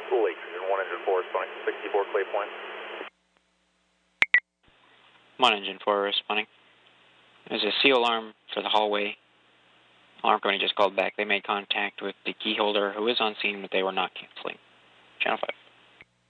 Lake, Engine 1, Engine 4, responding to 64 Clay Point. Come on, Engine 4, responding. There's a CO alarm for the hallway. Alarm company just called back. They made contact with the key holder who is on scene, but they were not canceling. Channel 5.